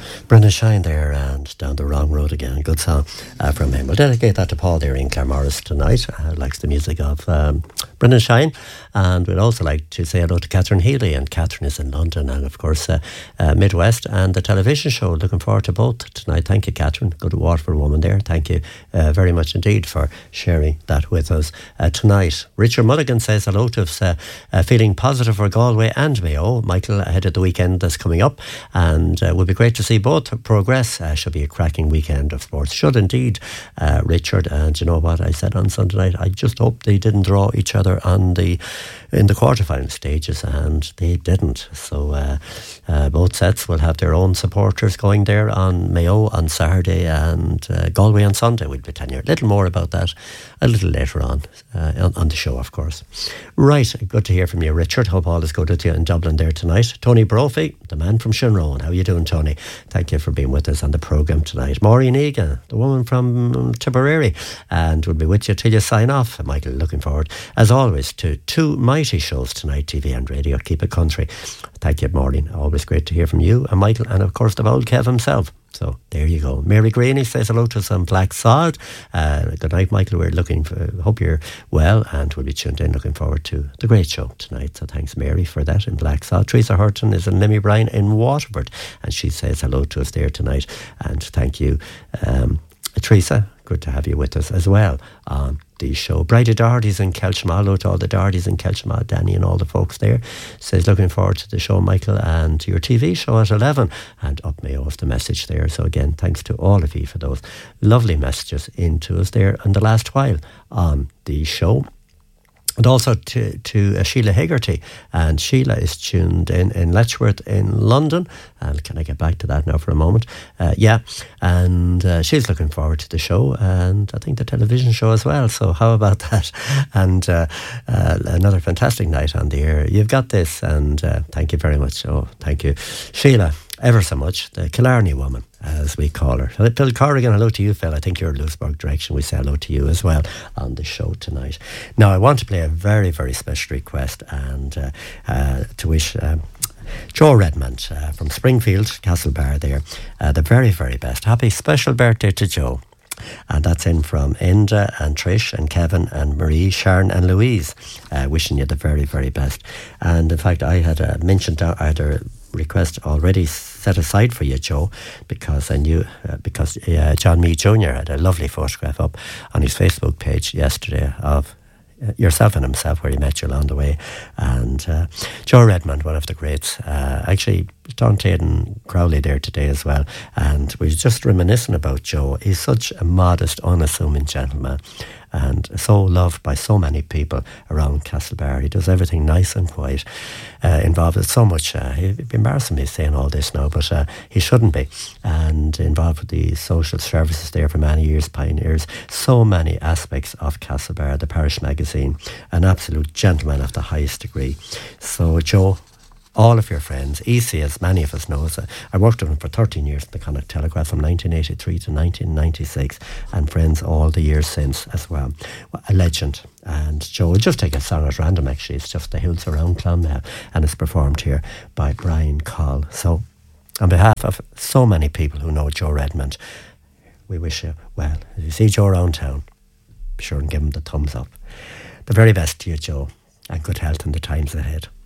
Brendan Shine there, and Down the Wrong Road Again. Good song from him. We'll dedicate that to Paul there in Claremorris tonight. Likes the music of Brendan Shine. And we'd also like to say hello to Catherine Healy. And Catherine is in London and, of course, Midwest and the television show. Looking forward to both tonight. Thank you, Catherine. Good Waterford woman there. Thank you very much indeed for sharing that with us tonight. Richard Mulligan says hello to us. Feeling positive for Galway and Mayo. Michael, ahead of the weekend that's coming up. And it would be great to see both progress. Should be a cracking weekend of sports. Should indeed, Richard. And you know what I said on Sunday night? I just hope they didn't draw each other in the quarterfinal stages, and they didn't. So both sets will have their own supporters going there on Mayo on Saturday and Galway on Sunday. We'll be telling you a little more about that a little later on the show, of course. Right, good to hear from you, Richard. Hope all is good with you in Dublin there tonight. Tony Brophy, the man from Shinrone. How are you doing, Tony? Thank you for being with us on the programme tonight. Maureen Egan, the woman from Tipperary, and we'll be with you till you sign off. Michael, looking forward, as always, to two mighty shows tonight, TV and radio. Keep it country. Thank you, Maureen. Always great to hear from you and Michael, and of course the old Kev himself. So there you go. Mary Greeny says hello to some Black Sod. Good night, Michael. We're hope you're well, and we'll be tuned in. Looking forward to the great show tonight. So thanks, Mary, for that in Black Sod. Teresa Hurton is in Limmy Bryan in Waterford, and she says hello to us there tonight. And thank you, Teresa. Good to have you with us as well on the show. Bridie Doherty's in Kelsham. Hello to all the Dohertys in Kelsham, Danny and all the folks there. Says looking forward to the show, Michael, and to your TV show at 11. And up Mayo of the message there. So again, thanks to all of you for those lovely messages into us there in the last while on the show. And also to Sheila Hegarty. And Sheila is tuned in Letchworth in London. And can I get back to that now for a moment? And she's looking forward to the show, and I think the television show as well. So how about that? And another fantastic night on the air. You've got this, and thank you very much. Oh, thank you, Sheila, ever so much. The Killarney woman, as we call her. Phil Corrigan, hello to you, Phil. I think you're Louisburg direction. We say hello to you as well on the show tonight. Now, I want to play a very, very special request, and to wish Joe Redmond from Springfield, Castlebar there, the very, very best. Happy special birthday to Joe. And that's in from Enda and Trish and Kevin and Marie, Sharon and Louise, wishing you the very, very best. And in fact, I had mentioned, I had a request already set aside for you, Joe, because I knew, John Mee Jr. had a lovely photograph up on his Facebook page yesterday of yourself and himself, where he met you along the way. And Joe Redmond, one of the greats, actually Don Taden Crowley there today as well, and we were just reminiscing about Joe. He's such a modest, unassuming gentleman, and so loved by so many people around Castlebar. He does everything nice and quiet, involved with so much, it'd be embarrassing me saying all this now, but he shouldn't be, and involved with the social services there for many years, pioneers so many aspects of Castlebar, the parish magazine, an absolute gentleman of the highest degree. So Joe, all of your friends, EC, as many of us know, I worked with him for 13 years at the Connacht Telegraph from 1983 to 1996, and friends all the years since as well. A legend. And Joe, we'll just take a song at random actually. It's just The Hills Around Clonmel, and it's performed here by Brian Call. So on behalf of so many people who know Joe Redmond, we wish you well. If you see Joe around town, be sure and give him the thumbs up. The very best to you, Joe, and good health in the times ahead.